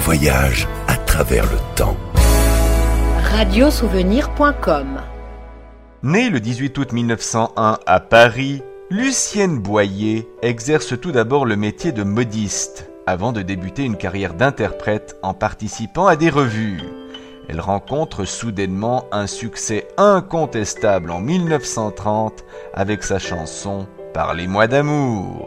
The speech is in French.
voyage à travers le temps. Radiosouvenir.com. Née le 18 août 1901 à Paris, Lucienne Boyer exerce tout d'abord le métier de modiste, avant de débuter une carrière d'interprète en participant à des revues. Elle rencontre soudainement un succès incontestable en 1930 avec sa chanson « Parlez-moi d'amour ».